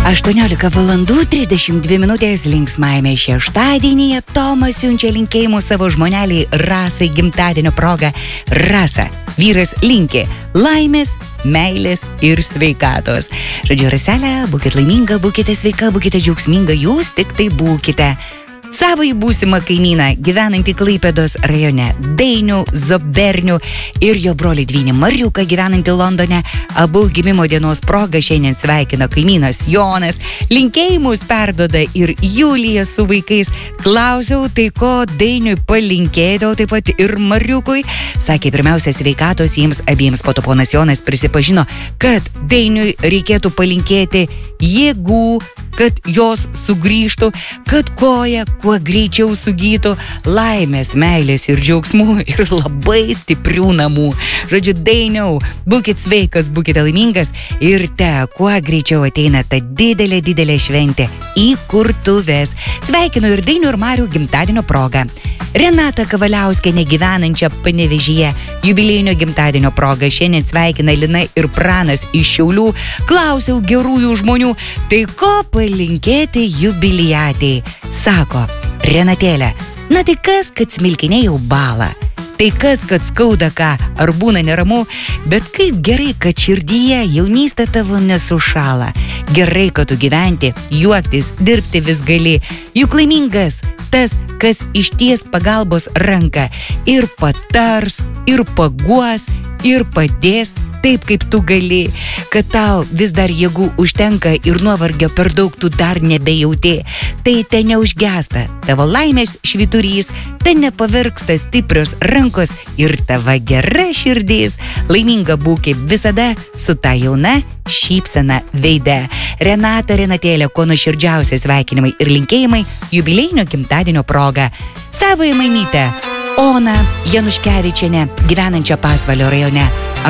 18:32 linksmajame šeštadienyje Tomas siunčia linkėjimus savo žmoneliai Rasai gimtadienio proga. Rasa, vyras linki laimės, meilės ir sveikatos. Žodžiu, Raselė, būkite laiminga, būkite sveika, būkite džiaugsminga, jūs tik tai būkite. Savąjį būsimą kaimyną, gyvenantį Klaipėdos rajone, Dainių Zobernių ir jo brolį dvynį Mariuką, gyvenantį Londone, abu gimimo dienos proga šiandien sveikina kaimynas Jonas. Linkėjimus perduoda ir Julija su vaikais. Klausiau, tai ko Dainiui palinkėdavo, taip pat ir Mariukui. Sakė, pirmiausia, sveikatos jiems abiems. Po to ponas Jonas prisipažino, kad Dainiui reikėtų palinkėti jėgų, kad jos sugrįžtų, kad koja kuo greičiau sugytų, laimės, meilės ir džiaugsmų ir labai stiprių namų. Žodžiu, Dainiau, būkit sveikas, būkite laimingas ir kuo greičiau ateina ta didelė šventė į kurtuves. Sveikinu ir Dainių ir Marių gimtadienio progą. Renata Kavaliauskienė, gyvenančia Panevėžyje, jubiliejinio gimtadienio proga šiandien sveikina Lina ir Pranas iš Šiaulių. Klausiau gerųjų žmonių, tai ko palinkėti jubiliatei? Sako, Renatėlė, na tai kas, kad smilkiniai jau bąla? Tai kas, kad skauda ką, ar būna neramu, bet kaip gerai, kad širdyje jaunystė tavo nesušala. Gerai, kad tu gyventi, juoktis, dirbti vis gali. Juk laimingas tas, kas išties pagalbos ranką ir patars, ir paguos, ir padės taip, kaip tu gali, kad tau vis dar jėgų užtenka ir nuovargio per daug tu dar nebejauti. Tai te neužgesta tavo laimės švyturys, te nepavirksta stiprios rankos ir tava gera širdis. Laiminga būki visada su ta jauna šypsena veide. Renatėlė, kuo nuoširdžiausi sveikinimai ir linkėjimai jubiliejinio gimtadienio proga. Savoje mamytę Ona Januškevičienė, gyvenančia Pasvalio rajone,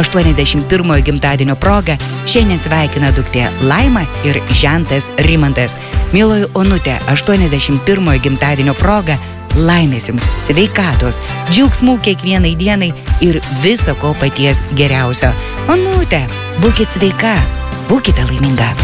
81 gimtadienio proga šiandien sveikina duktė Laima ir žentas Rimantas. Mieloji Onutė, 81 gimtadienio proga laimės jums, sveikatos, džiaugsmų kiekvienai dienai ir viso ko paties geriausio. Onutė, būkit sveika, būkite laiminga.